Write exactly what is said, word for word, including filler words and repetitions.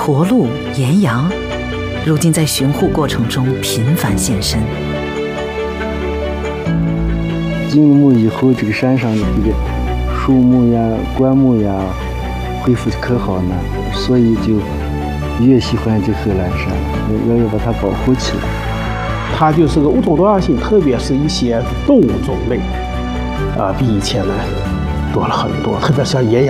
驼鹿、岩羊，如今在巡护过程中频繁现身。 进墓以后，这个山上的这个树木呀、灌木呀，恢复的可好呢，所以就越喜欢这贺兰山，要要把它保护起来。 它就是个物种多样性，特别是一些动物种类，啊、呃，比以前呢多了很多，特别是像岩羊。